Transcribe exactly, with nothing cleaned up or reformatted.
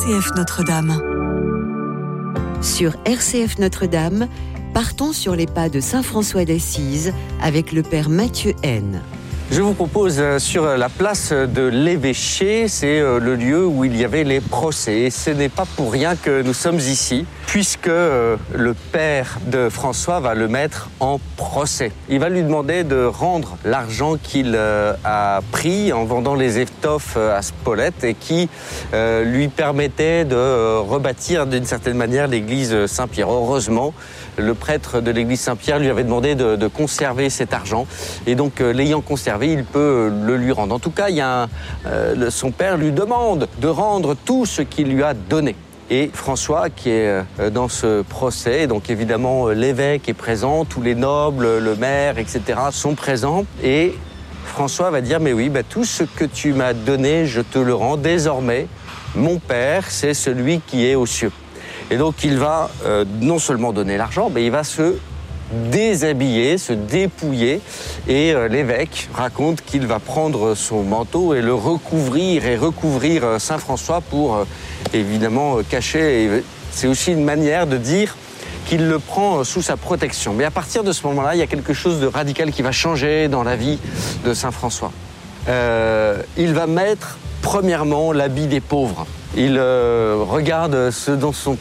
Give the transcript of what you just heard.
C F Notre-Dame. Sur R C F Notre-Dame, partons sur les pas de saint François d'Assise avec le père Mathieu Haine. Je vous propose sur la place de l'évêché, c'est le lieu où il y avait les procès. Et ce n'est pas pour rien que nous sommes ici, puisque le père de François va le mettre en procès. Il va lui demander de rendre l'argent qu'il a pris en vendant les étoffes à Spolète et qui lui permettait de rebâtir d'une certaine manière l'église Saint-Pierre. Heureusement, le prêtre de l'église Saint-Pierre lui avait demandé de, de conserver cet argent. Et donc, l'ayant conservé, il peut le lui rendre. En tout cas, il y a un, euh, son père lui demande de rendre tout ce qu'il lui a donné. Et François, qui est dans ce procès, donc évidemment l'évêque est présent, tous les nobles, le maire, et cetera sont présents. Et François va dire, mais oui, bah, tout ce que tu m'as donné, je te le rends désormais. Mon père, c'est celui qui est aux cieux. Et donc il va euh, non seulement donner l'argent, mais il va se déshabiller, se dépouiller. Et euh, l'évêque raconte qu'il va prendre son manteau et le recouvrir et recouvrir euh, saint François pour euh, évidemment euh, cacher. Et c'est aussi une manière de dire qu'il le prend euh, sous sa protection. Mais à partir de ce moment-là, il y a quelque chose de radical qui va changer dans la vie de saint François. Euh, il va mettre premièrement l'habit des pauvres. Il euh, regarde ceux dont sont